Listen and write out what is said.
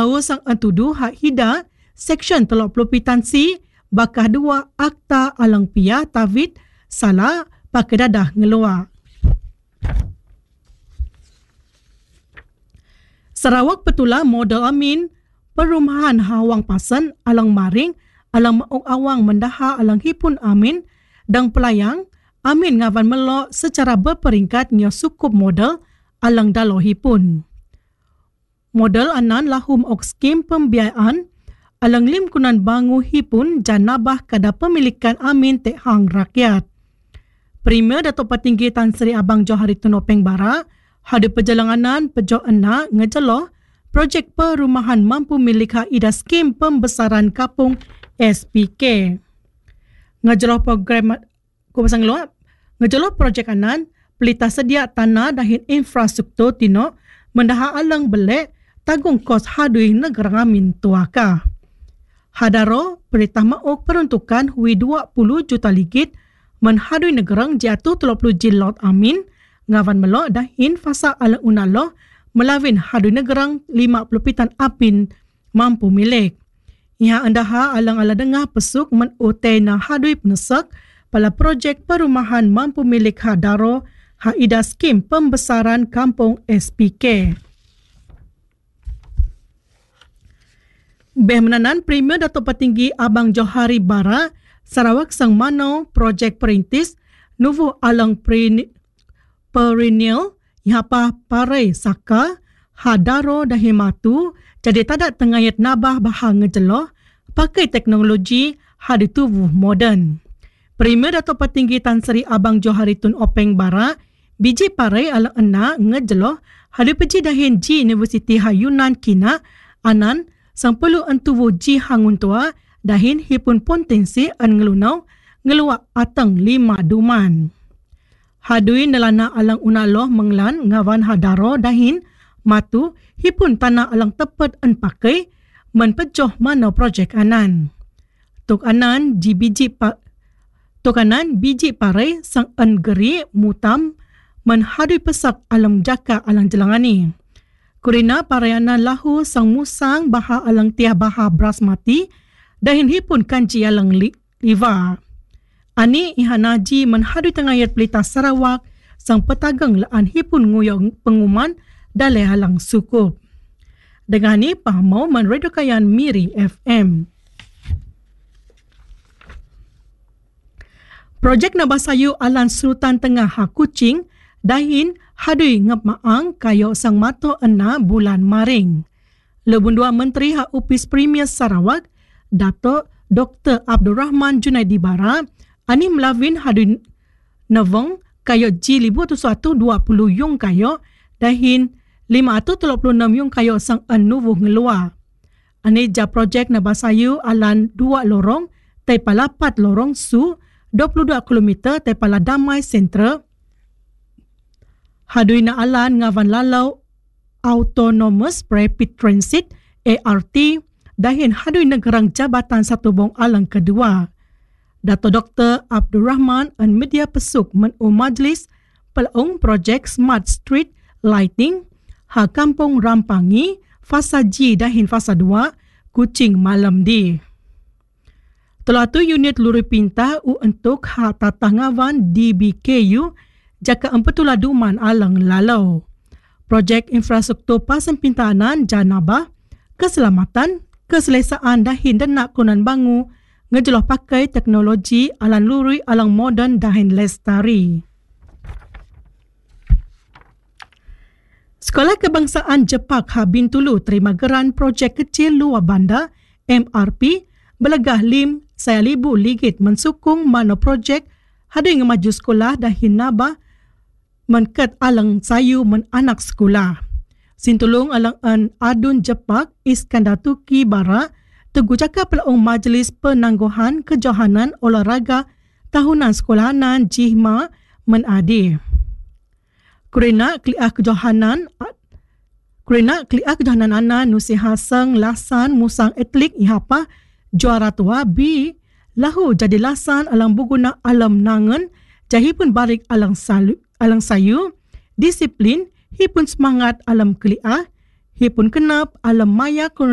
lau sang antudu hak hida seksyen 30 pitansi bakah 2 akta alang pia tavit salah pakai dadah ngeluar. Sarawak petula model amin perumahan hawang pasen alang maring alang mauk awang mendaha alang hipun amin dan pelayang amin ngavan melok secara berperingkat nya sukup model alang dalo hipun. Model anan lahum ok skim pembiayaan alang lim kunan bangu hipun janabah kada pemilikan amin tek hang rakyat. Premier Datuk Petinggi Tan Sri Abang Johari Tunopeng Bara hada perjalanan pejok ena ngejeloh projek perumahan mampu milik hak ida skim pembesaran kapung SPK. Ngejeloh program ngejeloh projek anan pelita sedia tanah dahin infrastruktur tino mendaha alang belek tanggung kos hadui negara amin tuaka. Hadaro perintah mauk peruntukan hui 20 juta ligit menhadui negerang jatuh 30 jilot amin ngavan melok dahin fasa ala unaloh melawin hadui negerang 50 pitan apin mampu milik. Ia andaha alang ala dengah pesuk menutena hadui penesak pala projek perumahan mampu milik Hadaro haida skim pembesaran kampung SPK. Beh menanan Premier Datuk Petinggi Abang Johari Bara Sarawak sang mano projek perintis nuvu alang perennial ihapa parai saka Hadaro dahimatu jadi tadak tengayat nabah bahang ngejeloh pakai teknologi hadi tubuh moden. Premier Datuk Petinggi Tan Sri Abang Johari Tun Openg Bara biji parai alang ena ngejeloh hadi peji dahin ji Universiti Hayunan Kina anan sang perlu entuvu ji hangun tua dahin hipun potensi an ngelunau ngeluak atang 5 duman. Hadui nelana alang unaloh menglan ngawan Hadaro dahin matu hipun tanah alang tepet an pakai menpejoh mana projek anan. Tuk anan biji parai sang an geri mutam menhadui pesak alang jaka alang jelangani. Kurina parayana lahu sang musang baha alang tiah baha brasmati dahin hipun kanji alang liva. Ani ihanaji menhadui tengayat pelita Sarawak sang petagang laan hipun nguyong pengumuman dalai halang sukup. Dengan ni pahmau menredokayan Miri FM. Projek Nabasayu Alan Sultan Tengah Hak Kuching dahin hadui ngap maang kayo sang mato ena bulan maring. Lebun dua Menteri Hak Upis Premier Sarawak, Dato' Dr. Abdul Rahman Junaidi Bara, ani melawin hadui nevong kayo jilibu tu 120 yung kayo dahin 536 yung kayo sang anuvuh ngelua. Ani ja projek Nabasayu Alan 2 lorong, tay pala 4 lorong su, 22 km tay pala Damai Sentra. Hadui na alan ngavan lalau Autonomous Rapid Transit ART dahin hadui negerang Jabatan Satubong alang kedua. Dato Dr. Abdul Rahman an media pesuk menu majlis pelaung projek Smart Street Lighting ha Kampung Rampangi fasa G dahin fasa 2 Kuching malam di. Telatu unit luri pinta u untuk ha tatah ngavan DBKU jaka empetula duman alang lalau. Projek infrastruktur pasan pintanan janabah, keselamatan, keselesaan dahin dan nak kunan bangu, ngejeloh pakai teknologi alang luri alang moden dahin lestari. Sekolah Kebangsaan Jepak ha Bintulu terima geran projek kecil luar bandar MRP belegah lim saya libu ligit mensukung mana projek hadui ngemaju sekolah dahin nabah menket alang sayu men anak sekolah. Sintulung alang an adun Jepak Iskandar Tuki Bara teguh cakap pelaung Majlis Penangguhan Kejohanan Olahraga Tahunan Sekolahanan Jihma menadi. Kurina kliah kejohanan ana nusiha sang lasan musang atlik ihapa juara tua B lahu jadi lasan alang buguna alam nangan jahipun barik alang sayu disiplin hipun semangat alam kliah hipun kenap alam maya